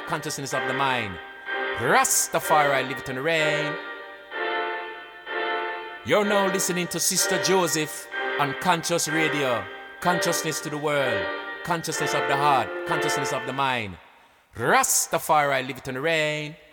consciousness of the mind. Rastafari, live it in the rain. You're now listening to Sister Joseph on Conscious Radio. Consciousness to the world, consciousness of the heart, consciousness of the mind. Rastafari, live it in the rain.